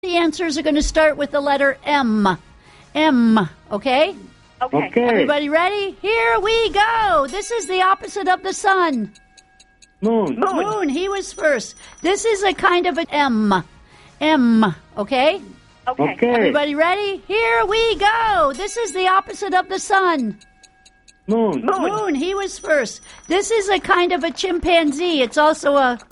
The answers are going to start with the letter M. M, okay? Okay. Everybody ready? Here we go. This is the opposite of the sun. Moon. Moon, he was first. This is a kind of an M. M, okay? Okay. Everybody ready? Here we go. This is the opposite of the sun. Moon. Moon, he was first. This is a kind of a chimpanzee. It's also a